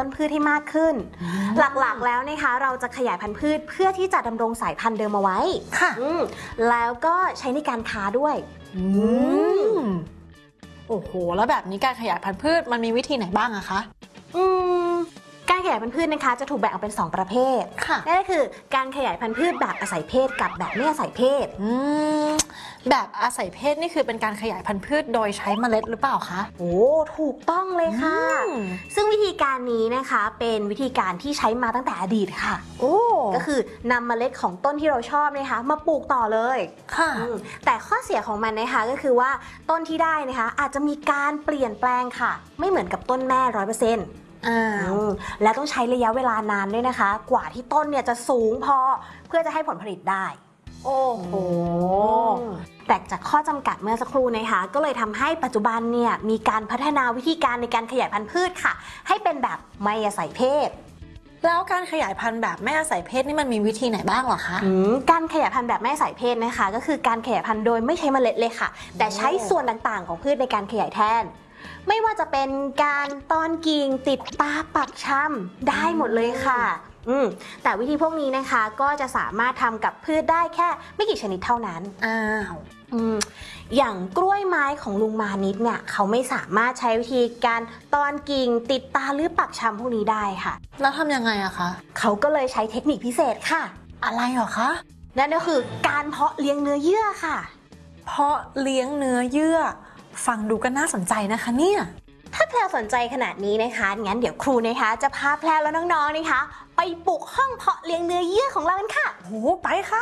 นพืชให้มากขึ้นหลักๆแล้วนะคะเราจะขยายพันธุ์พืชเพื่อที่จะดำรงสายพันธุ์เดิมเอาไว้ค่ะแล้วก็ใช้ในการค้าด้วยโอ้โหแล้วแบบนี้การขยายพันธุ์พืชมันมีวิธีไหนบ้างอะคะการขยายพันธุ์พืชนะคะจะถูกแบ่งออกเป็น2ประเภทนั่นก็คือการขยายพันธุ์พืชแบบอาศัยเพศกับแบบไม่อาศัยเพศแบบอาศัยเพศนี่คือเป็นการขยายพันธุ์พืชโดยใช้เมล็ดหรือเปล่าคะโอ้ถูกต้องเลยค่ะซึ่งวิธีการนี้นะคะเป็นวิธีการที่ใช้มาตั้งแต่อดีตค่ะก็คือนำเมล็ดของต้นที่เราชอบนะคะมาปลูกต่อเลยค่ะแต่ข้อเสียของมันนะคะก็คือว่าต้นที่ได้นะคะอาจจะมีการเปลี่ยนแปลงค่ะไม่เหมือนกับต้นแม่ 100%และต้องใช้ระยะเวลานานด้วยนะคะกว่าที่ต้นเนี่ยจะสูงพอเพื่อจะให้ผลผลิตได้โอ้โหแต่จากข้อจำกัดเมื่อสักครู่นะคะก็เลยทำให้ปัจจุบันเนี่ยมีการพัฒนาวิธีการในการขยายพันธุ์พืชค่ะให้เป็นแบบไม่อาศัยเพศแล้วการขยายพันธุ์แบบไม่อาศัยเพศนี่มันมีวิธีไหนบ้างหรอคะการขยายพันธุ์แบบไม่อาศัยเพศนะคะก็คือการขยายพันธุ์โดยไม่ใช้เมล็ดเลยค่ะแต่ใช้ส่วนต่างๆของพืชในการขยายแทนไม่ว่าจะเป็นการตอนกิ่งติดตาปักชำได้หมดเลยค่ะแต่วิธีพวกนี้นะคะก็จะสามารถทำกับพืชได้แค่ไม่กี่ชนิดเท่านั้นอย่างกล้วยไม้ของลุงมานิดเนี่ยเขาไม่สามารถใช้วิธีการตอนกิ่งติดตาหรือปักชำพวกนี้ได้ค่ะแล้วทำยังไงอะคะเขาก็เลยใช้เทคนิคพิเศษค่ะอะไรหรอคะนั่นก็คือการเพาะเลี้ยงเนื้อเยื่อค่ะเพาะเลี้ยงเนื้อเยื่อฟังดูก็น่าสนใจนะคะเนี่ยถ้าแพรวสนใจขนาดนี้นะคะงั้นเดี๋ยวครูนะคะจะพาแพรวแล้วน้องๆนะคะไปปลูกห้องเพาะเลี้ยงเนื้อเยื่อของเรากันค่ะโอ้ไปค่ะ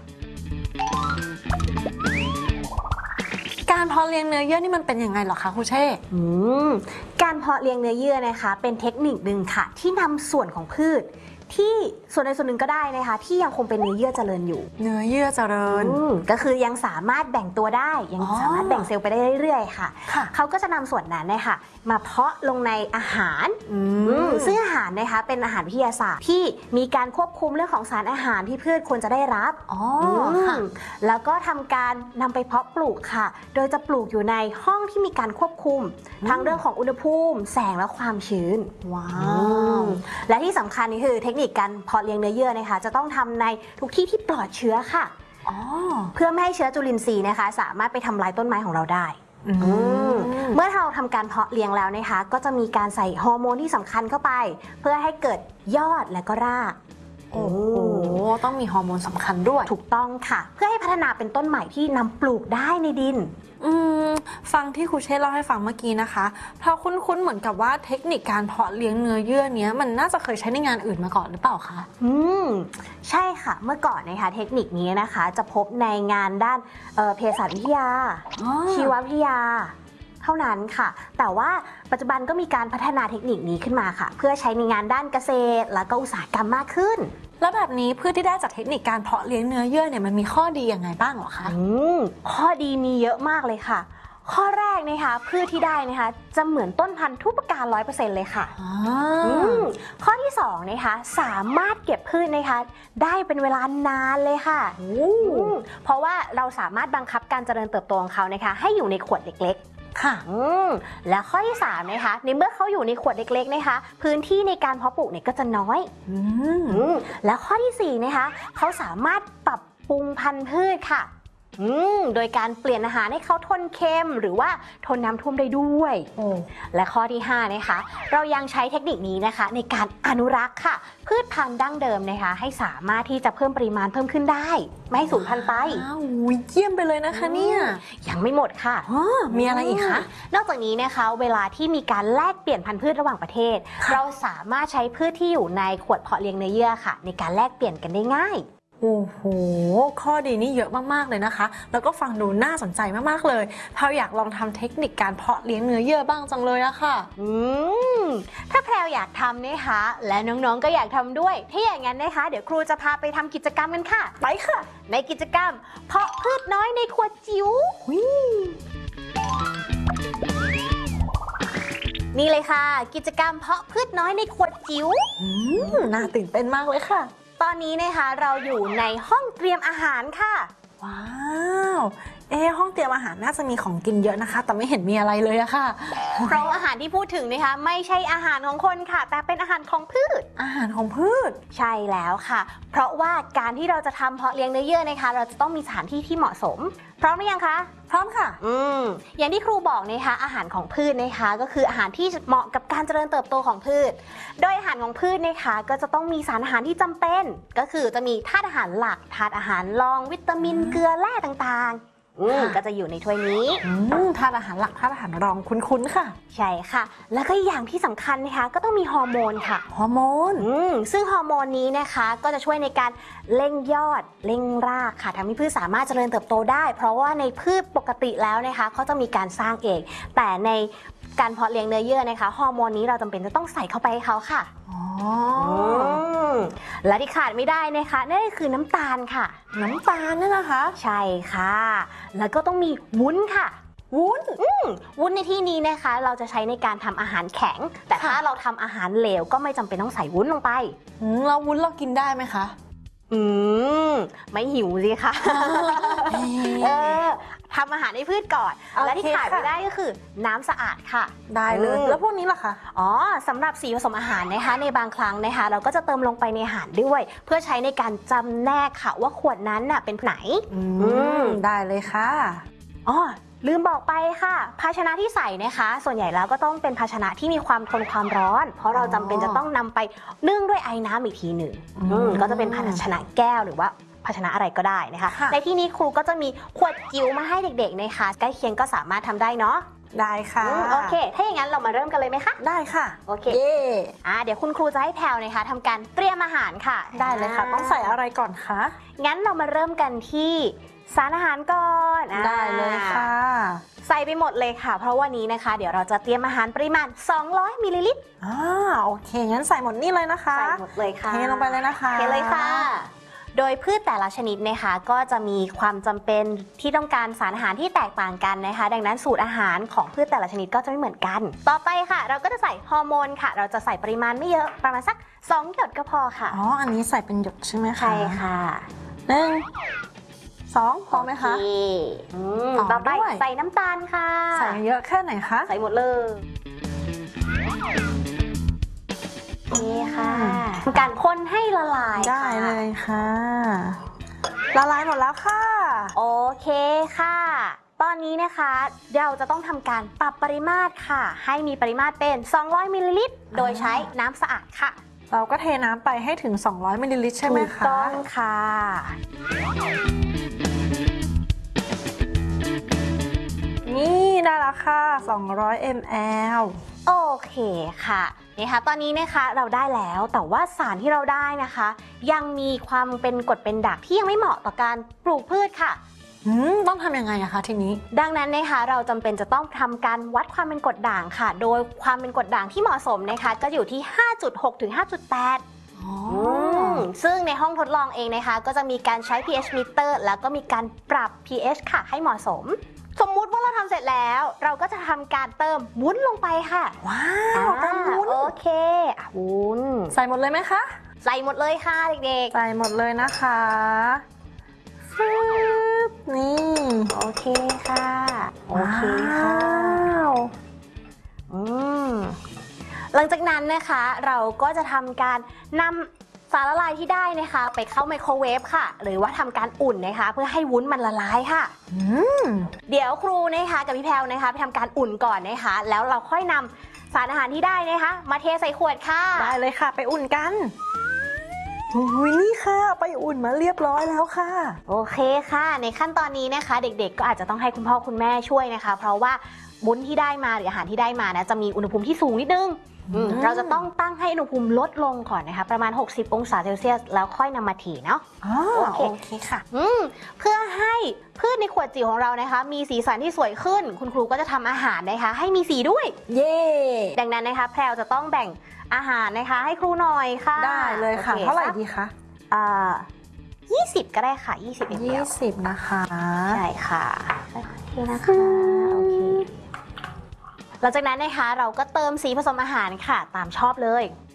การเพาะเลี้ยงเนื้อเยื่อนี่มันเป็นยังไงหรอคะครูเช่การเพาะเลี้ยงเนื้อเยื่อนะคะเป็นเทคนิคหนึ่งค่ะที่นำส่วนของพืชที่ส่วนใดส่วนหนึ่งก็ได้นะคะที่ยังคงเป็นเนื้อเยื่อเจริญอยู่เนื้อเยื่อเจริญก็คือยังสามารถแบ่งตัวได้ยังสามารถแบ่งเซลล์ไปได้เรื่อยๆค่ะเขาก็จะนำส่วนนั้นนะคะมาเพาะลงในอาหารซึ่งอาหารนะคะเป็นอาหารวิทยาศาสตร์ที่มีการควบคุมเรื่องของสารอาหารที่พืชควรจะได้รับแล้วก็ทำการนำไปเพาะปลูกค่ะโดยจะปลูกอยู่ในห้องที่มีการควบคุมทั้งเรื่องของอุณหภูมิแสงและความชื้นว้าวและที่สำคัญนี่คือเทคนิคการเพาะเลี้ยงเนื้อเยื่อนะคะจะต้องทำในทุกที่ที่ปลอดเชื้อค่ะเพื่อไม่ให้เชื้อจุลินทรีย์นะคะสามารถไปทำลายต้นไม้ของเราได้เมื่อเราทำการเพาะเลี้ยงแล้วนะคะก็จะมีการใส่ฮอร์โมนที่สำคัญเข้าไปเพื่อให้เกิดยอดและก็รากโอ้โหต้องมีฮอร์โมนสำคัญด้วยถูกต้องค่ะเพื่อให้พัฒนาเป็นต้นใหม่ที่นำปลูกได้ในดินฟังที่ครูเชษเล่าให้ฟังเมื่อกี้นะคะเพราะคุ้นๆเหมือนกับว่าเทคนิคการเพาะเลี้ยงเนื้อเยื่อเนี้ยมันน่าจะเคยใช้ในงานอื่นมาก่อนหรือเปล่าคะใช่ค่ะเมื่อก่อนนะคะเทคนิคนี้นะคะจะพบในงานด้านเภสัชวิทยาชีววิทยาเท่านั้นค่ะแต่ว่าปัจจุบันก็มีการพัฒนาเทคนิคนี้ขึ้นมาค่ะเพื่อใช้ในงานด้านเกษตรและก็อุตสาหกรรมมากขึ้นแล้วแบบนี้พืชที่ได้จากเทคนิคการเพาะเลี้ยงเนื้อเยื่อเนี่ยมันมีข้อดียังไงบ้างหรอคะข้อดีมีเยอะมากเลยค่ะข้อแรกนะคะพืชที่ได้นะคะจะเหมือนต้นพันธุ์ทุกประการ 100% เลยค่ะข้อที่2นะคะสามารถเก็บพืชนะคะได้เป็นเวลานานเลยค่ะเพราะว่าเราสามารถบังคับการเจริญเติบโตของเขานะคะให้อยู่ในขวดเล็กๆค่ะและข้อที่3นะคะในเมื่อเขาอยู่ในขวดเล็กๆนะคะพื้นที่ในการเพาะปลูกเนี่ยก็จะน้อยและข้อที่4นะคะเขาสามารถปรับปรุงพันธุ์พืชค่ะโดยการเปลี่ยนอาหารให้เขาทนเค็มหรือว่าทนน้ำท่วมได้ด้วยและข้อที่5นะคะเรายังใช้เทคนิคนี้นะคะในการอนุรักษ์ค่ะพืชพันธุ์ดั้งเดิมนะคะให้สามารถที่จะเพิ่มปริมาณเพิ่มขึ้นได้ไม่ให้สูญพันธุ์ไปเยี่ยมไปเลยนะคะเนี่ยยังไม่หมดค่ะมีอะไรอีกคะนอกจากนี้นะคะเวลาที่มีการแลกเปลี่ยนพันธุ์พืชระหว่างประเทศเราสามารถใช้พืชที่อยู่ในขวดเพาะเลี้ยงเนื้อเยื่อค่ะในการแลกเปลี่ยนกันได้ง่ายโอ้โหข้อดีนี่เยอะมากๆเลยนะคะแล้วก็ฟังดูน่าสนใจมากๆเลยแพรวอยากลองทำเทคนิคการเพาะเลี้ยงเนื้อเยื่อบ้างจังเลยอะค่ะถ้าแพรวอยากทำนะคะและน้องๆก็อยากทำด้วยถ้าอย่างนั้นนะคะเดี๋ยวครูจะพาไปทำกิจกรรมกันค่ะไปค่ะในกิจกรรมเพาะพืชน้อยในขวดจิ๋วนี่เลยค่ะกิจกรรมเพาะพืชน้อยในขวดจิ๋วน่าตื่นเต้นมากเลยค่ะตอนนี้นะคะเราอยู่ในห้องเตรียมอาหารค่ะว้าวห้องเตรียมอาหารน่าจะมีของกินเยอะนะคะ แต่ไม่เห็นมีอะไรเลยอะค่ะเพราะอาหารที่พูดถึงนะคะไม่ใช่อาหารของคนค่ะ แต่เป็นอาหารของพืชอาหารของพืชใช่แล้วค่ะ เพราะว่าการที่เราจะทำเพาะเลี้ยงเนื้อเยื่อนะคะ เราจะต้องมีสถานที่ที่เหมาะสม พร้อมหรือยังคะพร้อมค่ะอย่างที่ครูบอกนะคะอาหารของพืชนะคะก็คืออาหารที่เหมาะกับการเจริญเติบโตของพืช โดยอาหารของพืชนะคะก็จะต้องมีสารอาหารที่จำเป็น ก็คือจะมีธาตุอาหารหลักธาตุอาหารรองวิตามินเกลือแร่ต่างๆก็จะอยู่ในถ้วยนี้ธาตุอาหารหลักธาตุอาหารรองคุ้นๆค่ะใช่ค่ะแล้วก็อย่างที่สำคัญนะคะก็ต้องมีฮอร์โมนค่ะฮอร์โมนซึ่งฮอร์โมนนี้นะคะก็จะช่วยในการเร่งยอดเร่งรากค่ะทำให้พืชสามารถเจริญเติบโตได้เพราะว่าในพืชปกติแล้วนะคะเขาจะมีการสร้างเองแต่ในการเพาะเลี้ยงเนื้อเยื่อนะคะฮอร์โมนนี้เราจำเป็นจะต้องใส่เข้าไปให้เขาค่ะและที่ขาดไม่ได้นะคะนั่นก็คือน้ำตาลค่ะน้ำตาลนี่นะคะใช่ค่ะแล้วก็ต้องมีวุ้นค่ะวุ้นในที่นี้นะคะเราจะใช้ในการทำอาหารแข็งแต่ถ้าเราทำอาหารเหลวก็ไม่จำเป็นต้องใส่วุ้นลงไปแล้ววุ้นเรากินได้ไหมคะไม่หิวสิคะทำอาหารให้พืชก่อนและที่ขาดไม่ได้ก็คือน้ำสะอาดค่ะได้เลยแล้วพวกนี้ล่ะคะสำหรับสีผสมอาหารนะคะในบางครั้งนะคะเราก็จะเติมลงไปในอาหารด้วยเพื่อใช้ในการจำแนกค่ะว่าขวดนั้นน่ะเป็นไหนได้เลยค่ะลืมบอกไปค่ะภาชนะที่ใส่นะคะส่วนใหญ่แล้วก็ต้องเป็นภาชนะที่มีความทนความร้อนเพราะเราจำเป็นจะต้องนำไปนึ่งด้วยไอ้น้ำอีกทีหนึ่งก็จะเป็นภาชนะแก้วหรือว่าภาชนะอะไรก็ได้นะคะในที่นี้ครูก็จะมีขวดจิ๋วมาให้เด็กๆนะคะใกล้เคียงก็สามารถทำได้เนาะได้ค่ะโอเคถ้าอย่างนั้นเรามาเริ่มกันเลยไหมคะได้ค่ะโอเคเดี๋ยวคุณครูจะให้แพลวนะคะทำการเตรียมอาหารค่ะได้เลยค่ะต้องใส่อะไรก่อนคะงั้นเรามาเริ่มกันที่สารอาหารก่อนได้เลยค่ะใส่ไปหมดเลยค่ะเพราะวันนี้นะคะเดี๋ยวเราจะเตรียมอาหารปริมาณ200มิลลิลิตรโอเคงั้นใส่หมดนี่เลยนะคะใส่หมดเลยค่ะเทลงไปเลยนะคะเทเลยค่ะโดยพืชแต่ละชนิดนะคะก็จะมีความจำเป็นที่ต้องการสารอาหารที่แตกต่างกันนะคะดังนั้นสูตรอาหารของพืชแต่ละชนิดก็จะไม่เหมือนกันต่อไปค่ะเราก็จะใส่ฮอร์โมนค่ะเราจะใส่ปริมาณไม่เยอะประมาณสัก2หยดก็พอค่ะอันนี้ใส่เป็นหยดใช่ไหมคะใช่ค่ะ 1 2พอไหมคะต่อไปใส่น้ำตาลค่ะใส่เยอะแค่ไหนคะใส่หมดเลยนี่ค่ะการคนให้ละลายได้เลยค่ะละลายหมดแล้วค่ะโอเคค่ะตอนนี้นะคะเราจะต้องทำการปรับปริมาตรค่ะให้มีปริมาตรเป็น200มิลลิลิตรโดยใช้น้ำสะอาดค่ะเราก็เทน้ำไปให้ถึง200มิลลิลิตรใช่ไหมคะถูกต้องค่ะนี่ได้แล้วค่ะ200 ml โอเคค่ะนี่ค่ะตอนนี้นะคะเราได้แล้วแต่ว่าสารที่เราได้นะคะยังมีความเป็นกรดเป็นด่างที่ยังไม่เหมาะต่อการปลูกพืชค่ะต้องทำยังไงอะคะทีนี้ดังนั้นนะคะเราจำเป็นจะต้องทำการวัดความเป็นกรดด่างค่ะโดยความเป็นกรดด่างที่เหมาะสมนะคะก็อยู่ที่ 5.6 ถึง 5.8 ซึ่งในห้องทดลองเองนะคะก็จะมีการใช้ pH meter แล้วก็มีการปรับ pH ค่ะให้เหมาะสมสมมุติว่าเราทำเสร็จแล้วเราก็จะทำการเติมวุ้นลงไปค่ะว้าวเติมวุ้นโอเควุ้นใส่หมดเลยไหมคะใส่หมดเลยค่ะเด็กๆใส่หมดเลยนะคะนี่โอเคค่ะโอเคค่ะหลังจากนั้นนะคะเราก็จะทำการนำสารละลายที่ได้นะคะไปเข้าไมโครเวฟค่ะหรือว่าทำการอุ่นนะคะเพื่อให้วุ้นมันละลายค่ะเดี๋ยวครูนะคะกับพี่แพลวนะคะไปทำการอุ่นก่อนนะคะแล้วเราค่อยนำสารอาหารที่ได้นะคะมาเทใส่ขวดค่ะได้เลยค่ะไปอุ่นกันนี่ค่ะไปอุ่นมาเรียบร้อยแล้วค่ะโอเคค่ะในขั้นตอนนี้นะคะเด็กๆก็อาจจะต้องให้คุณพ่อคุณแม่ช่วยนะคะเพราะว่าวุ้นที่ได้มาหรืออาหารที่ได้มานะจะมีอุณหภูมิที่สูงนิดนึงเราจะต้องตั้งให้อุณหภูมิลดลงก่อนนะคะประมาณ60องศาเซลเซียสแล้วค่อยนำมาถีเนาะโอเคค่ะเพื่อให้พืชในขวดจิ๋วของเรานะคะมีสีสันที่สวยขึ้นคุณครูก็จะทำอาหารนะคะให้มีสีด้วยเย่ดังนั้นนะคะแพรวจะต้องแบ่งอาหารนะคะให้ครูหน่อยค่ะได้เลยค่ะเท่าไหร่ดีคะ 20ก็ได้ค่ะ 20นะคะใช่ค่ะโอเคนะคะโอเคหลังจากนั้นนะคะเราก็เติมสีผสมอาหารค่ะตามชอบเลย